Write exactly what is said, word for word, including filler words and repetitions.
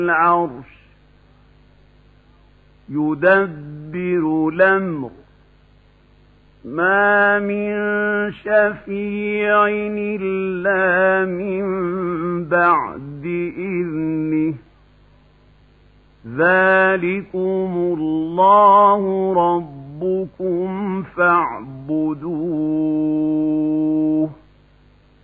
العرش يدبر الأمر ما من شفيع إلا من بعد إذنه ذلكم الله ربكم فاعبدوه